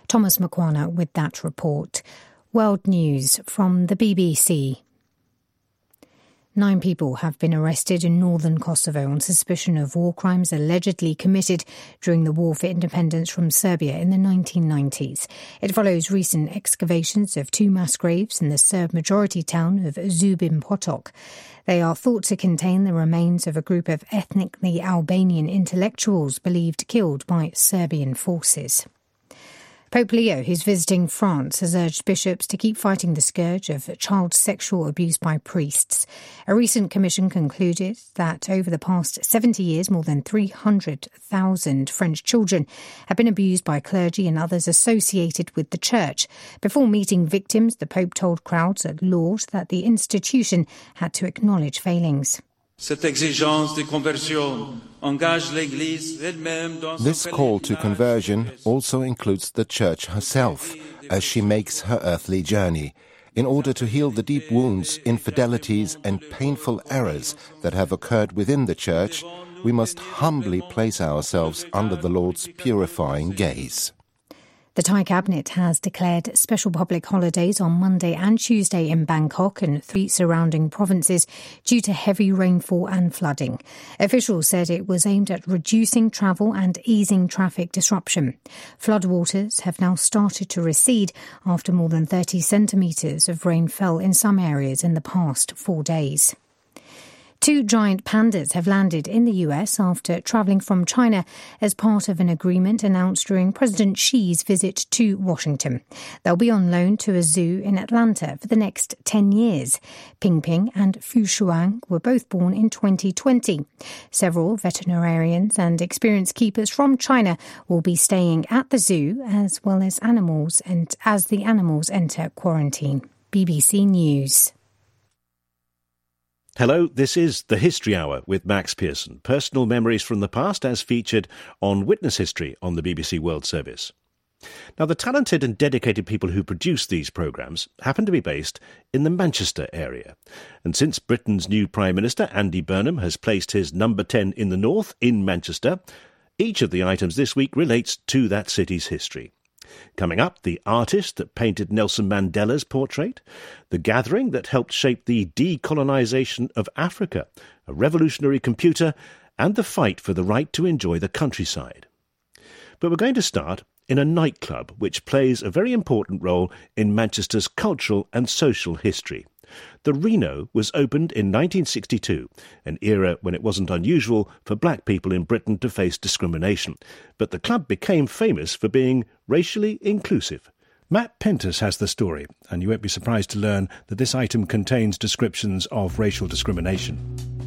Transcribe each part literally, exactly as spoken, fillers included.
Thomas Makwana with that report. World News from the B B C. Nine people have been arrested in northern Kosovo on suspicion of war crimes allegedly committed during the War for Independence from Serbia in the nineteen nineties. It follows recent excavations of two mass graves in the Serb-majority town of Zubin Potok. They are thought to contain the remains of a group of ethnically Albanian intellectuals believed killed by Serbian forces. Pope Leo, who's visiting France, has urged bishops to keep fighting the scourge of child sexual abuse by priests. A recent commission concluded that over the past seventy years, more than three hundred thousand French children have been abused by clergy and others associated with the church. Before meeting victims, the Pope told crowds at Lourdes that the institution had to acknowledge failings. This call to conversion also includes the Church herself as she makes her earthly journey, in order to heal the deep wounds, infidelities and painful errors that have occurred within the Church. We must humbly place ourselves under the Lord's purifying gaze. The Thai cabinet has declared special public holidays on Monday and Tuesday in Bangkok and three surrounding provinces due to heavy rainfall and flooding. Officials said it was aimed at reducing travel and easing traffic disruption. Floodwaters have now started to recede after more than thirty centimetres of rain fell in some areas in the past four days. Two giant pandas have landed in the U S after travelling from China as part of an agreement announced during President Xi's visit to Washington. They'll be on loan to a zoo in Atlanta for the next ten years. Ping Ping and Fu Shuang were both born in twenty twenty. Several veterinarians and experienced keepers from China will be staying at the zoo as well as animals and as the animals enter quarantine. B B C News. Hello, this is The History Hour with Max Pearson. Personal memories from the past as featured on Witness History on the B B C World Service. Now, the talented and dedicated people who produce these programmes happen to be based in the Manchester area. And since Britain's new Prime Minister, Andy Burnham, has placed his number ten in the north in Manchester, each of the items this week relates to that city's history. Coming up, the artist that painted Nelson Mandela's portrait, the gathering that helped shape the decolonisation of Africa, a revolutionary computer, and the fight for the right to enjoy the countryside. But we're going to start in a nightclub which plays a very important role in Manchester's cultural and social history. The Reno was opened in nineteen sixty-two, an era when it wasn't unusual for black people in Britain to face discrimination. But the club became famous for being racially inclusive. Matt Pentus has the story, and you won't be surprised to learn that this item contains descriptions of racial discrimination.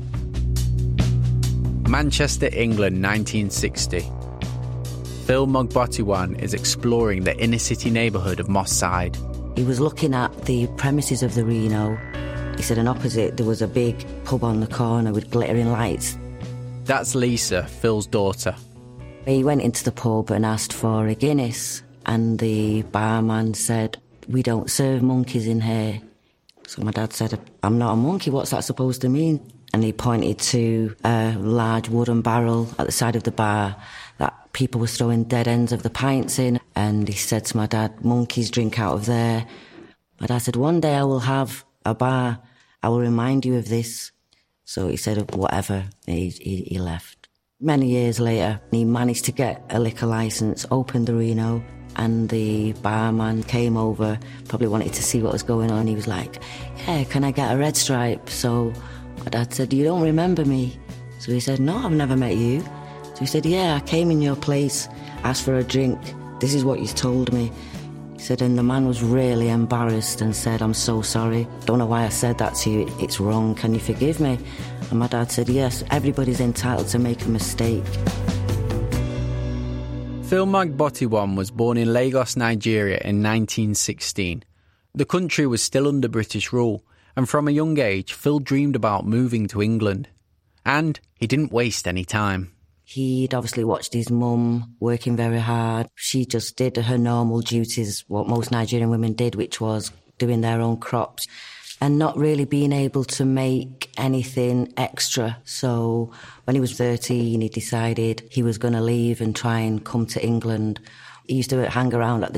Manchester, England, nineteen sixty. Phil Mogbotiwan is exploring the inner-city neighbourhood of Moss Side. He was looking at the premises of the Reno. He said, and opposite there was a big pub on the corner with glittering lights. That's Lisa, Phil's daughter. He went into the pub and asked for a Guinness, and the barman said, "We don't serve monkeys in here." So my dad said, "I'm not a monkey, what's that supposed to mean?" And he pointed to a large wooden barrel at the side of the bar that people were throwing dead ends of the pints in. And he said to my dad, "Monkeys drink out of there." My dad said, "One day I will have a bar. I will remind you of this." So he said, whatever, he, he, he left. Many years later, he managed to get a liquor licence, opened the Reno, and the barman came over, probably wanted to see what was going on. He was like, "Yeah, can I get a red stripe?" So my dad said, "You don't remember me?" So he said, "No, I've never met you." So he said, "Yeah, I came in your place, asked for a drink. This is what you told me." He said, and the man was really embarrassed and said, "I'm so sorry. Don't know why I said that to you. It's wrong. Can you forgive me?" And my dad said, "Yes, everybody's entitled to make a mistake." Phil Mogbotiwan was born in Lagos, Nigeria in nineteen sixteen. The country was still under British rule, and from a young age, Phil dreamed about moving to England. And he didn't waste any time. He'd obviously watched his mum working very hard. She just did her normal duties, what most Nigerian women did, which was doing their own crops and not really being able to make anything extra. So when he was thirteen, he decided he was going to leave and try and come to England. He used to hang around at the